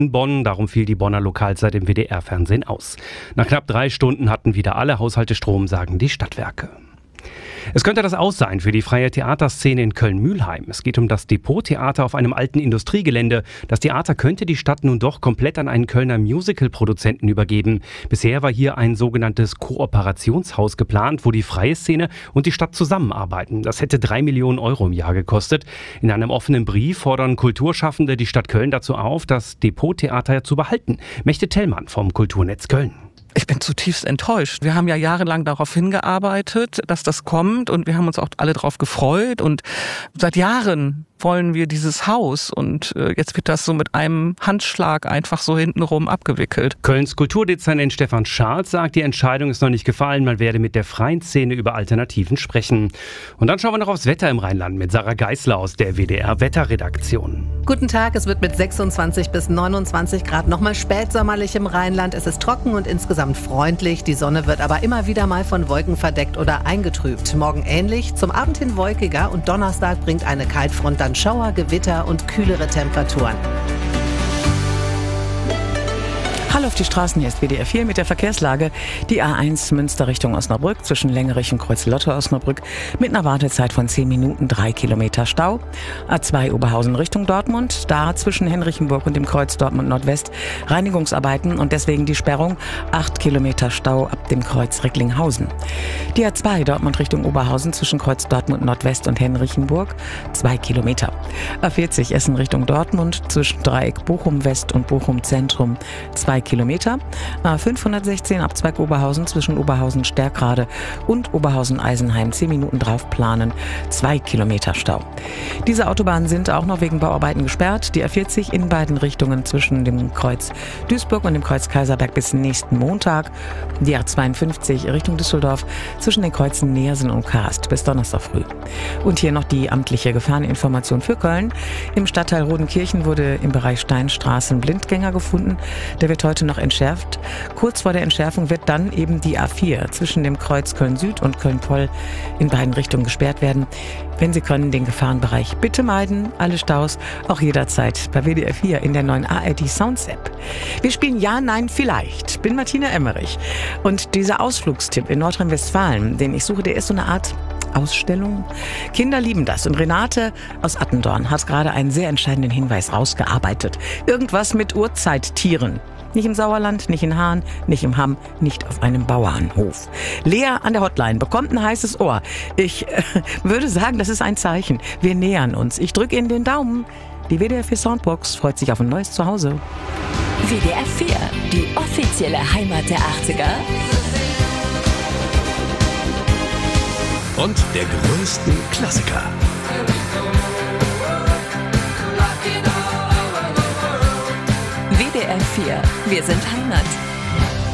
in Bonn. Darum fiel die Bonner Lokalzeit im WDR-Fernsehen aus. Nach knapp 3 Stunden hatten wieder alle Haushalte Strom, sagen die Stadtwerke. Es könnte das Aus sein für die freie Theaterszene in Köln-Mühlheim. Es geht um das Depot-Theater auf einem alten Industriegelände. Das Theater könnte die Stadt nun doch komplett an einen Kölner Musical-Produzenten übergeben. Bisher war hier ein sogenanntes Kooperationshaus geplant, wo die freie Szene und die Stadt zusammenarbeiten. Das hätte 3 Millionen Euro im Jahr gekostet. In einem offenen Brief fordern Kulturschaffende die Stadt Köln dazu auf, das Depot-Theater zu behalten. Mechte Tellmann vom Kulturnetz Köln. Ich bin zutiefst enttäuscht. Wir haben ja jahrelang darauf hingearbeitet, dass das kommt, und wir haben uns auch alle darauf gefreut, und seit Jahren wollen wir dieses Haus, und jetzt wird das so mit einem Handschlag einfach so hintenrum abgewickelt. Kölns Kulturdezernent Stefan Scharz sagt, die Entscheidung ist noch nicht gefallen. Man werde mit der freien Szene über Alternativen sprechen. Und dann schauen wir noch aufs Wetter im Rheinland mit Sarah Geisler aus der WDR-Wetterredaktion. Guten Tag, es wird mit 26 bis 29 Grad nochmal spätsommerlich im Rheinland. Es ist trocken und insgesamt freundlich. Die Sonne wird aber immer wieder mal von Wolken verdeckt oder eingetrübt. Morgen ähnlich, zum Abend hin wolkiger, und Donnerstag bringt eine Kaltfront dann Schauer, Gewitter und kühlere Temperaturen. Hallo auf die Straßen, hier ist WDR 4 mit der Verkehrslage. Die A1 Münster Richtung Osnabrück zwischen Längerich und Kreuz-Lotte-Osnabrück mit einer Wartezeit von 10 Minuten, 3 Kilometer Stau. A2 Oberhausen Richtung Dortmund, da zwischen Henrichenburg und dem Kreuz Dortmund Nordwest Reinigungsarbeiten und deswegen die Sperrung, 8 Kilometer Stau ab dem Kreuz Recklinghausen. Die A2 Dortmund Richtung Oberhausen zwischen Kreuz Dortmund Nordwest und Henrichenburg, 2 Kilometer. A40 Essen Richtung Dortmund zwischen Dreieck Bochum West und Bochum Zentrum, 2 Kilometer. A516 Abzweig Oberhausen zwischen Oberhausen Stärkrade und Oberhausen Eisenheim 10 Minuten drauf planen, 2 Kilometer Stau. Diese Autobahnen sind auch noch wegen Bauarbeiten gesperrt. Die A40 in beiden Richtungen zwischen dem Kreuz Duisburg und dem Kreuz Kaiserberg bis nächsten Montag. Die A52 Richtung Düsseldorf zwischen den Kreuzen Neersen und Karst bis Donnerstag früh. Und hier noch die amtliche Gefahreninformation für Köln. Im Stadtteil Rodenkirchen wurde im Bereich Steinstraße ein Blindgänger gefunden. Der wird heute noch entschärft. Kurz vor der Entschärfung wird dann eben die A4 zwischen dem Kreuz Köln-Süd und Köln-Poll in beiden Richtungen gesperrt werden. Wenn Sie können, den Gefahrenbereich bitte meiden. Alle Staus auch jederzeit bei WDR 4 in der neuen ARD Sounds App. Wir spielen Ja, Nein, Vielleicht. Bin Martina Emmerich. Und dieser Ausflugstipp in Nordrhein-Westfalen, den ich suche, der ist so eine Art Ausstellung. Kinder lieben das. Und Renate aus Attendorn hat gerade einen sehr entscheidenden Hinweis rausgearbeitet. Irgendwas mit Urzeittieren. Nicht im Sauerland, nicht in Hahn, nicht im Hamm, nicht auf einem Bauernhof. Lea an der Hotline bekommt ein heißes Ohr. Ich würde sagen, das ist ein Zeichen. Wir nähern uns. Ich drücke Ihnen den Daumen. Die WDR 4 Soundbox freut sich auf ein neues Zuhause. WDR 4, die offizielle Heimat der 80er. Und der größten Klassiker. WDR 4, wir sind Heimat.